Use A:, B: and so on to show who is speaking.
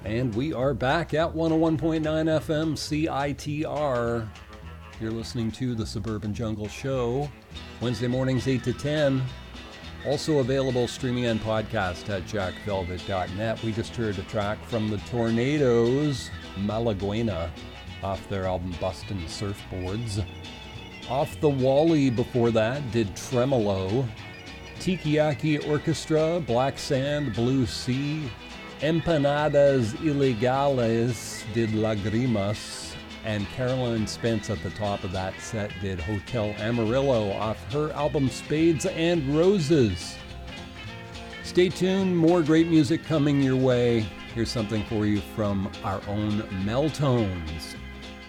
A: And we are back at 101.9 FM CITR. You're listening to the Suburban Jungle Show, Wednesday mornings 8 to 10. Also available streaming and podcast at jackvelvet.net. We just heard a track from the Tornadoes, Malaguena, off their album Bustin' Surfboards. Off the Wally before that did Tremolo. Tikiaki Orchestra, Black Sand, Blue Sea. Empanadas Ilegales did Lagrimas. And Carolyn Spence at the top of that set did Hotel Amarillo off her album Spades and Roses. Stay tuned, more great music coming your way. Here's something for you from our own Meltones.